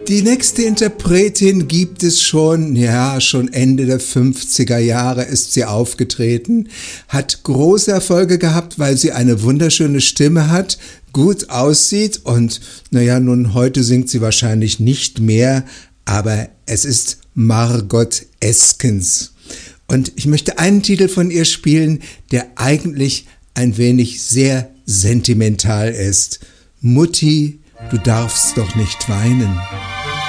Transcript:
Die nächste Interpretin gibt es schon Ende der 50er Jahre ist sie aufgetreten, hat große Erfolge gehabt, weil sie eine wunderschöne Stimme hat, gut aussieht und nun heute singt sie wahrscheinlich nicht mehr, aber es ist Margot Eskens. Und ich möchte einen Titel von ihr spielen, der eigentlich ein wenig sehr sentimental ist. Mutti, du darfst doch nicht weinen.